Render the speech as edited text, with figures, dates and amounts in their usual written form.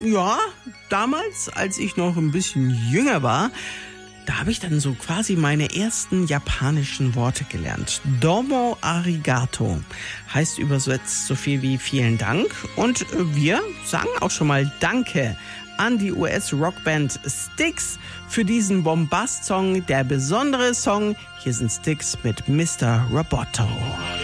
Ja, damals, als ich noch ein bisschen jünger war, da habe ich dann so quasi meine ersten japanischen Worte gelernt. Domo arigato heißt übersetzt so viel wie vielen Dank. Und wir sagen auch schon mal Danke an die US-Rockband Styx für diesen Bombast-Song. Der besondere Song, hier sind Styx mit Mr. Roboto.